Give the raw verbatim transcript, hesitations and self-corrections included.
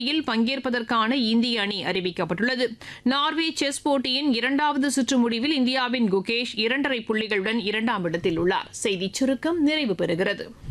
போட்டியில் பங்கேற்பதற்கான இந்திய அணி அறிவிக்கப்பட்டுள்ளது. நார்வே செஸ் போட்டியின் இரண்டாவது சுற்று முடிவில் இந்தியாவின் குகேஷ் இரண்டரை புள்ளிகளுடன் இரண்டாம் இடத்தில் உள்ளார். செய்திச் சுருக்கம் நிறைவு பெறுகிறது.